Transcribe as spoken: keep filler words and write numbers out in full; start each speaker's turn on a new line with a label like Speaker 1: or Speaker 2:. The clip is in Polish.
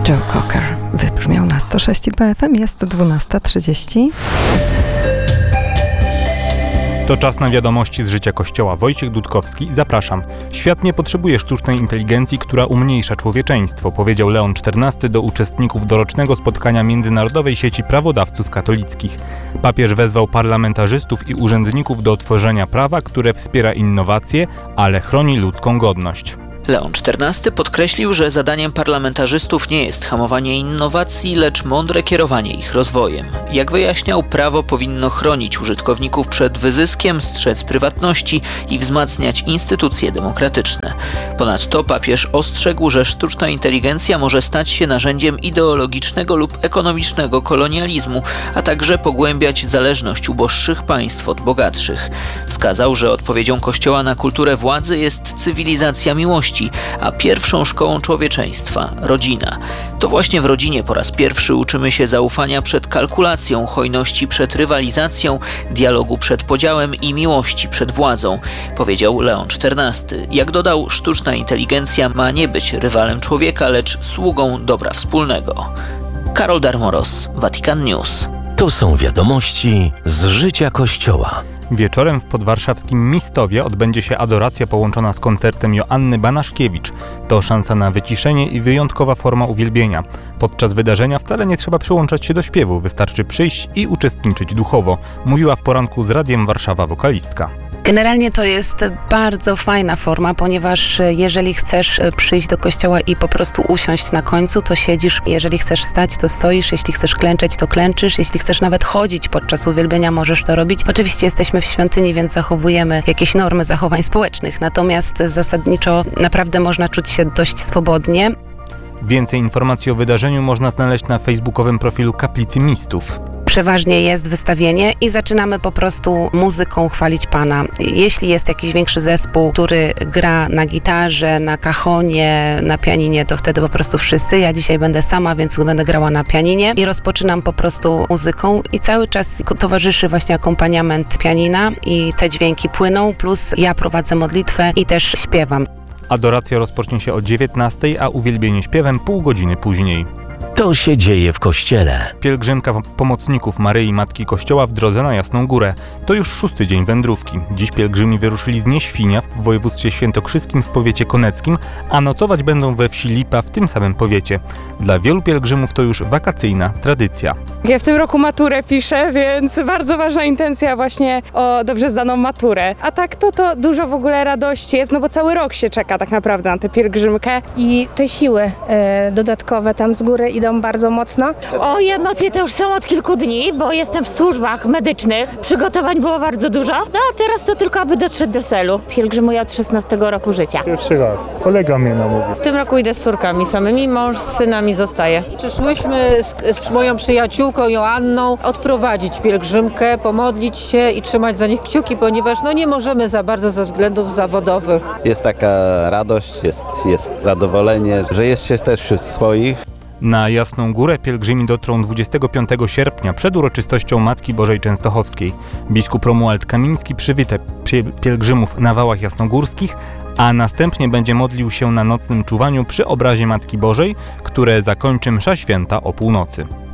Speaker 1: Joe Cocker wybrzmiał na sto sześć i dwa F M, jest dwunasta trzydzieści.
Speaker 2: To czas na wiadomości z życia Kościoła. Wojciech Dudkowski, zapraszam. Świat nie potrzebuje sztucznej inteligencji, która umniejsza człowieczeństwo, powiedział Leon czternasty do uczestników dorocznego spotkania Międzynarodowej Sieci Prawodawców Katolickich. Papież wezwał parlamentarzystów i urzędników do tworzenia prawa, które wspiera innowacje, ale chroni ludzką godność.
Speaker 3: Leon czternasty podkreślił, że zadaniem parlamentarzystów nie jest hamowanie innowacji, lecz mądre kierowanie ich rozwojem. Jak wyjaśniał, prawo powinno chronić użytkowników przed wyzyskiem, strzec prywatności i wzmacniać instytucje demokratyczne. Ponadto papież ostrzegł, że sztuczna inteligencja może stać się narzędziem ideologicznego lub ekonomicznego kolonializmu, a także pogłębiać zależność uboższych państw od bogatszych. Wskazał, że odpowiedzią Kościoła na kulturę władzy jest cywilizacja miłości, a pierwszą szkołą człowieczeństwa – rodzina. To właśnie w rodzinie po raz pierwszy uczymy się zaufania przed kalkulacją, hojności przed rywalizacją, dialogu przed podziałem i miłości przed władzą, powiedział Leon czternasty. Jak dodał, sztuczna inteligencja ma nie być rywalem człowieka, lecz sługą dobra wspólnego. Karol Darmoros, Vatican News.
Speaker 4: To są wiadomości z życia Kościoła.
Speaker 2: Wieczorem w podwarszawskim Mistowie odbędzie się adoracja połączona z koncertem Joanny Banaszkiewicz. To szansa na wyciszenie i wyjątkowa forma uwielbienia. Podczas wydarzenia wcale nie trzeba przyłączać się do śpiewu, wystarczy przyjść i uczestniczyć duchowo, mówiła w poranku z Radiem Warszawa wokalistka.
Speaker 5: Generalnie to jest bardzo fajna forma, ponieważ jeżeli chcesz przyjść do kościoła i po prostu usiąść na końcu, to siedzisz. Jeżeli chcesz stać, to stoisz. Jeśli chcesz klęczeć, to klęczysz. Jeśli chcesz nawet chodzić podczas uwielbienia, możesz to robić. Oczywiście jesteśmy w świątyni, więc zachowujemy jakieś normy zachowań społecznych. Natomiast zasadniczo naprawdę można czuć się dość swobodnie.
Speaker 2: Więcej informacji o wydarzeniu można znaleźć na facebookowym profilu Kaplicy Mistów.
Speaker 5: Przeważnie jest wystawienie i zaczynamy po prostu muzyką chwalić Pana. Jeśli jest jakiś większy zespół, który gra na gitarze, na cajonie, na pianinie, to wtedy po prostu wszyscy. Ja dzisiaj będę sama, więc będę grała na pianinie i rozpoczynam po prostu muzyką i cały czas towarzyszy właśnie akompaniament pianina i te dźwięki płyną, plus ja prowadzę modlitwę i też śpiewam.
Speaker 2: Adoracja rozpocznie się o dziewiętnastej, a uwielbienie śpiewem pół godziny później.
Speaker 4: To się dzieje w Kościele.
Speaker 2: Pielgrzymka pomocników Maryi Matki Kościoła w drodze na Jasną Górę. To już szósty dzień wędrówki. Dziś pielgrzymi wyruszyli z Nieświnia w województwie świętokrzyskim w powiecie koneckim, a nocować będą we wsi Lipa w tym samym powiecie. Dla wielu pielgrzymów to już wakacyjna tradycja.
Speaker 6: Ja w tym roku maturę piszę, więc bardzo ważna intencja właśnie o dobrze zdaną maturę. A tak to to dużo w ogóle radości jest, no bo cały rok się czeka tak naprawdę na tę pielgrzymkę.
Speaker 7: I te siły y, dodatkowe tam z góry idą bardzo mocno.
Speaker 8: O, emocje to już są od kilku dni, bo jestem w służbach medycznych. Przygotowań było bardzo dużo. No a teraz to tylko, aby dotrzeć do celu. Pielgrzymuję od szesnastego roku życia.
Speaker 9: Pierwszy raz. Kolega mnie namówił.
Speaker 10: W tym roku idę z córkami samymi, mąż z synami zostaje.
Speaker 11: Przyszłyśmy z, z moją przyjaciółką Joanną odprowadzić pielgrzymkę, pomodlić się i trzymać za nich kciuki, ponieważ no nie możemy za bardzo ze względów zawodowych.
Speaker 12: Jest taka radość, jest, jest zadowolenie, że jest się też wśród swoich.
Speaker 2: Na Jasną Górę pielgrzymi dotrą dwudziestego piątego sierpnia przed uroczystością Matki Bożej Częstochowskiej. Biskup Romuald Kamiński przywita pielgrzymów na wałach jasnogórskich, a następnie będzie modlił się na nocnym czuwaniu przy obrazie Matki Bożej, które zakończy msza święta o północy.